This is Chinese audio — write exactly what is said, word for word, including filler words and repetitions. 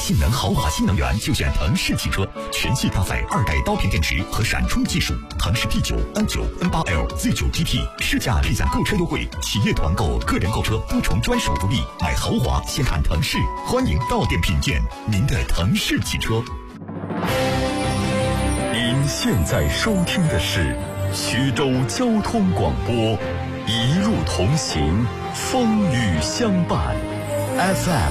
性能豪华新能源就选腾势汽车，全系搭载二代刀片电池和闪充技术，腾势 P 九、N 九、N 八 L、Z 九 G T 试驾立享购车优惠，企业团购、个人购车多重专属福利，买豪华先看腾势，欢迎到店品鉴您的腾势汽车。 您现在收听的是徐州交通广播，一路同行，风雨相伴 ，F M